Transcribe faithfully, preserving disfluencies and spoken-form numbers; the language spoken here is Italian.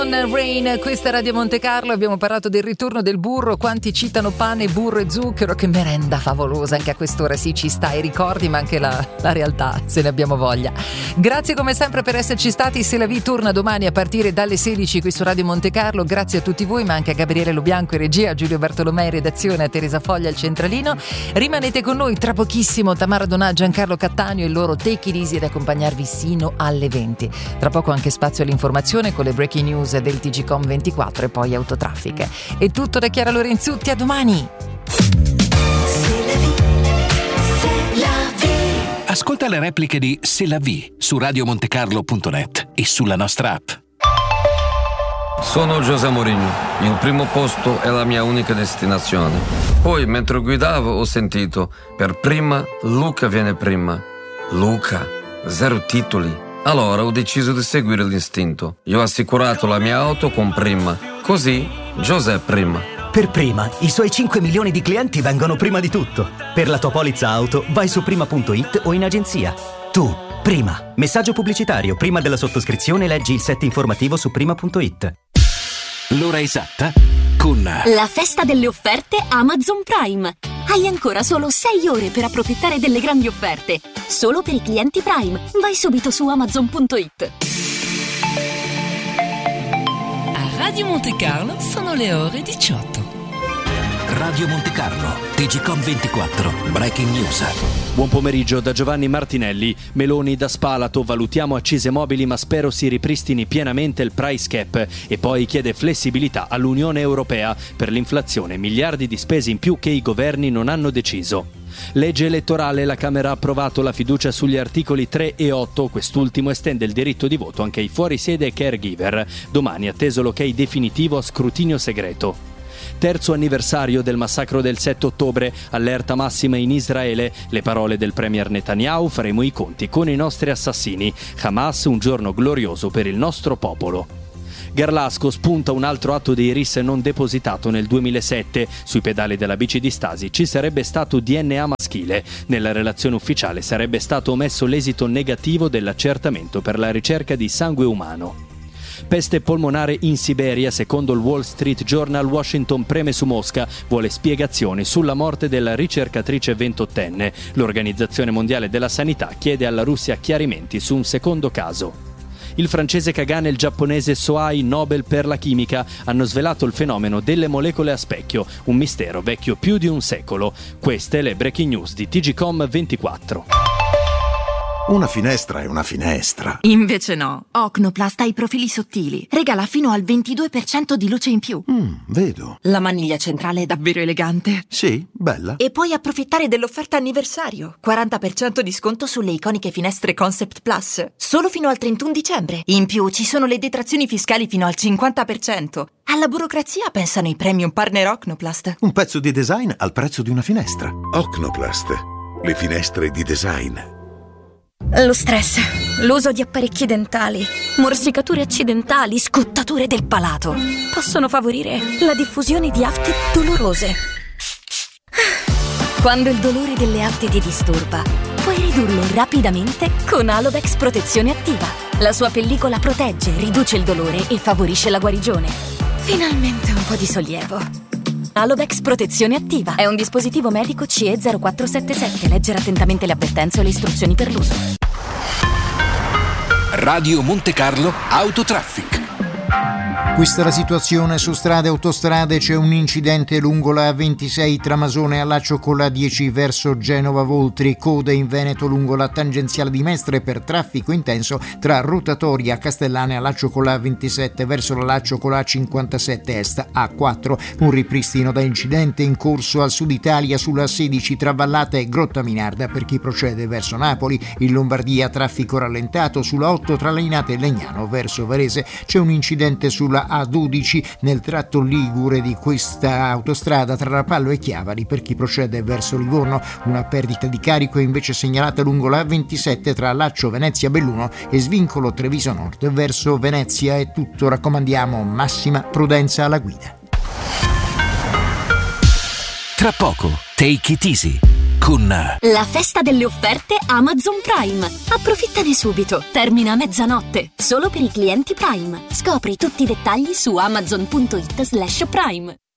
Rain, questa è Radio Monte Carlo. Abbiamo parlato del ritorno del burro. Quanti citano pane, burro e zucchero. Che merenda favolosa anche a quest'ora. Sì, ci sta i ricordi ma anche la, la realtà, se ne abbiamo voglia. Grazie come sempre per esserci stati. Se la vi torna domani a partire dalle sedici qui su Radio Monte Carlo. Grazie a tutti voi, ma anche a Gabriele Lobianco in regia, a Giulio Bartolomei in redazione, a Teresa Foglia al centralino. Rimanete con noi, tra pochissimo Tamara Donà, Giancarlo Cattaneo e il loro Take It Easy ad accompagnarvi sino alle venti. Tra poco anche spazio all'informazione con le breaking news del T G Com ventiquattro e poi Autotraffic. È tutto da Chiara Lorenzutti, a domani. Ascolta le repliche di C'est la vie su radio montecarlo punto net e sulla nostra app. Sono José Mourinho, il primo posto è la mia unica destinazione. Poi mentre guidavo ho sentito, per prima Luca viene prima. Luca, zero titoli. Allora ho deciso di seguire l'istinto. Io ho assicurato la mia auto con Prima. Così José prima. Per Prima, i suoi cinque milioni di clienti vengono prima di tutto. Per la tua polizza auto, vai su prima punto it o in agenzia. Tu, Prima. Messaggio pubblicitario. Prima della sottoscrizione leggi il set informativo su prima punto it. L'ora esatta con la festa delle offerte Amazon Prime. Hai ancora solo sei ore per approfittare delle grandi offerte. Solo per i clienti Prime. Vai subito su amazon punto it. A Radio Monte Carlo sono le ore diciotto. Radio Monte Carlo, T G Com ventiquattro, Breaking News. Buon pomeriggio da Giovanni Martinelli. Meloni da Spalato, valutiamo accise mobili ma spero si ripristini pienamente il price cap, e poi chiede flessibilità all'Unione Europea per l'inflazione, miliardi di spese in più che i governi non hanno deciso. Legge elettorale, la Camera ha approvato la fiducia sugli articoli tre e otto, quest'ultimo estende il diritto di voto anche ai fuorisede e caregiver. Domani atteso l'ok definitivo a scrutinio segreto. Terzo anniversario del massacro del sette ottobre, allerta massima in Israele, le parole del premier Netanyahu: faremo i conti con i nostri assassini. Hamas, un giorno glorioso per il nostro popolo. Garlasco spunta un altro atto di I R I S non depositato nel duemilasette. Sui pedali della bici di Stasi ci sarebbe stato D N A maschile. Nella relazione ufficiale sarebbe stato omesso l'esito negativo dell'accertamento per la ricerca di sangue umano. Peste polmonare in Siberia, secondo il Wall Street Journal. Washington preme su Mosca, vuole spiegazioni sulla morte della ricercatrice ventottenne. L'Organizzazione Mondiale della Sanità chiede alla Russia chiarimenti su un secondo caso. Il francese Kagan e il giapponese Sohei, Nobel per la chimica, hanno svelato il fenomeno delle molecole a specchio, un mistero vecchio più di un secolo. Queste le breaking news di T G Com ventiquattro. Una finestra è una finestra. Invece no. Ocnoplast ha i profili sottili. Regala fino al ventidue per cento di luce in più. Mm, vedo. La maniglia centrale è davvero elegante. Sì, bella. E puoi approfittare dell'offerta anniversario. quaranta per cento di sconto sulle iconiche finestre Concept Plus. Solo fino al trentuno dicembre. In più ci sono le detrazioni fiscali fino al cinquanta per cento. Alla burocrazia pensano i premium partner Ocnoplast. Un pezzo di design al prezzo di una finestra. Ocnoplast. Le finestre di design. Lo stress, l'uso di apparecchi dentali, morsicature accidentali, scottature del palato possono favorire la diffusione di afte dolorose. Quando il dolore delle afte ti disturba, puoi ridurlo rapidamente con Alodex Protezione Attiva. La sua pellicola protegge, riduce il dolore e favorisce la guarigione. Finalmente un po' di sollievo. Alodex Protezione Attiva è un dispositivo medico C E zero quattro sette sette. Leggere attentamente le avvertenze e le istruzioni per l'uso. Radio Monte Carlo Autotraffic. Questa è la situazione su strade e autostrade. C'è un incidente lungo la A ventisei tra Masone e allaccio con la A dieci verso Genova Voltri, code in Veneto lungo la tangenziale di Mestre per traffico intenso tra Rotatoria Castellane e allaccio con la A ventisette verso l'allaccio con la A cinquantasette Est A quattro. Un ripristino da incidente in corso al sud Italia sulla A sedici tra Vallata e Grottaminarda per chi procede verso Napoli. In Lombardia traffico rallentato sulla otto tra Lainate e Legnano verso Varese. C'è un incidente sulla A dodici nel tratto ligure di questa autostrada tra Rapallo e Chiavari per chi procede verso Livorno. Una perdita di carico è invece segnalata lungo la A ventisette tra Laccio Venezia Belluno e svincolo Treviso Nord verso Venezia. È tutto, raccomandiamo massima prudenza alla guida. Tra poco, Take It Easy. con la festa delle offerte Amazon Prime. Approfittane subito. Termina a mezzanotte. Solo per i clienti Prime. Scopri tutti i dettagli su amazon punto it slash prime.